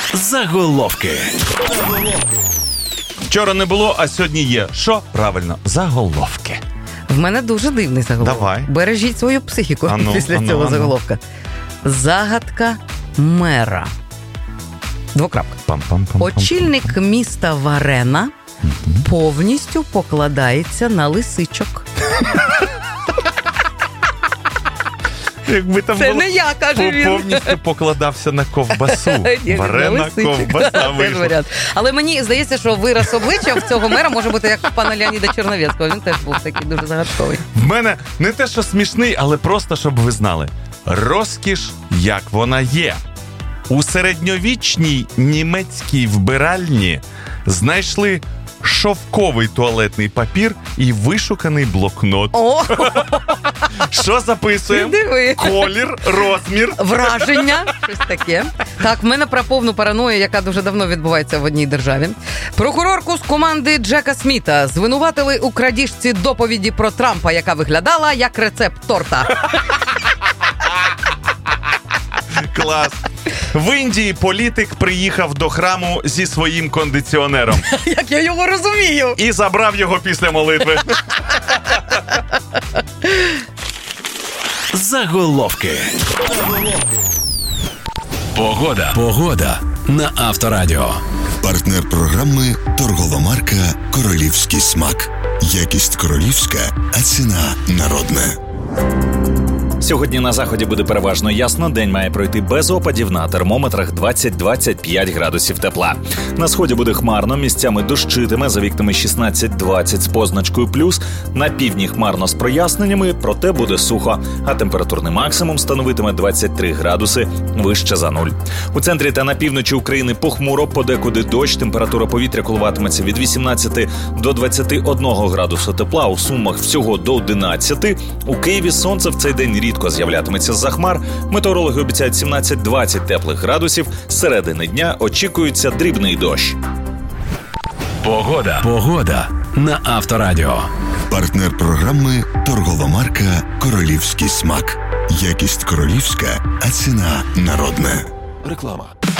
Заголовки. Вчора не було, а сьогодні є. Що? Правильно, заголовки. В мене дуже дивний заголовок. Давай. Бережіть свою психіку після цього ану. заголовка. Загадка мера. Двокрапка. Пам-пам-пам-пам. Очільник міста Варена повністю покладається на лисичок. Якби там Це було, не я, каже він. повністю покладався на ковбасу. Ні, на Варена лисичок. ковбаса Теж вийшла. варіант. Але мені здається, що вираз обличчя в цього мера може бути як у пана Леоніда Черновецького. Він теж був такий дуже загадковий. В мене не те, що смішний, але просто, щоб ви знали. Розкіш, як вона є. У середньовічній німецькій вбиральні знайшли шовковий туалетний папір і вишуканий блокнот. О, Що записуємо? диви. Колір, розмір. Враження, щось таке. Так, в мене про повну параною, яка дуже давно відбувається в одній державі. Прокурорку з команди Джека Сміта звинуватили у крадіжці доповіді про Трампа, яка виглядала як рецепт торта. Клас. В Індії політик приїхав до храму зі своїм кондиціонером Як я його розумію. і забрав його після молитви. Заголовки. Погода на Авторадіо. Партнер програми торгова марка «Королівський смак». Якість королівська, а ціна народна. Сьогодні на заході буде переважно ясно, день має пройти без опадів, на термометрах 20-25 градусів тепла. На сході буде хмарно, місцями дощитиме, за вікнами 16-20 з позначкою плюс. На півдні хмарно з проясненнями, проте буде сухо, а температурний максимум становитиме 23 градуси вище за нуль. У центрі та на півночі України похмуро, подекуди дощ, температура повітря коливатиметься від 18 до 21 градусу тепла, у Сумах всього до 11. У Києві сонце в цей день рідко з'являтиметься з-за хмар. Метеорологи обіцяють 17-20 теплих градусів. З середини дня очікується дрібний дощ. Погода на Авторадіо. Партнер програми торгова марка «Королівський смак». Якість королівська, а ціна народна. Реклама.